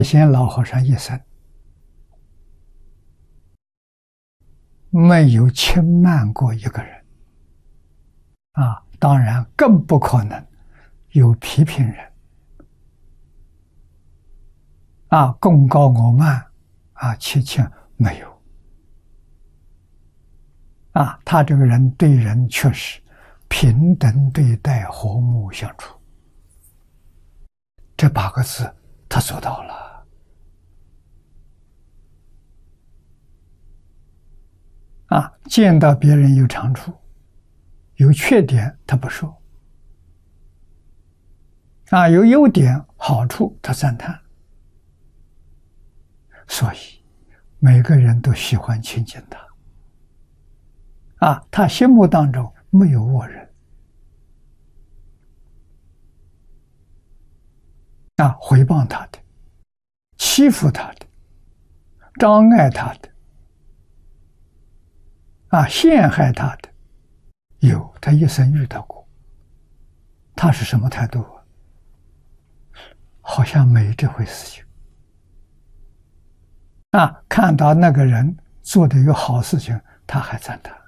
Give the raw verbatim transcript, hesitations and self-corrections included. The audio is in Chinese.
显老和尚一生没有轻慢过一个人啊，当然更不可能有批评人啊，功高我慢啊，切切没有啊，他这个人对人确实平等对待，和睦相处，这八个字他做到了。啊，见到别人有长处、有缺点，他不说；啊，有优点、好处，他赞叹。所以，每个人都喜欢亲近他。啊，他心目当中没有恶人。啊，诽谤他的、欺负他的、障碍他的。啊，陷害他的有，他一生遇到过。他是什么态度啊？好像没这回事情。啊，看到那个人做的有好事情，他还赞叹。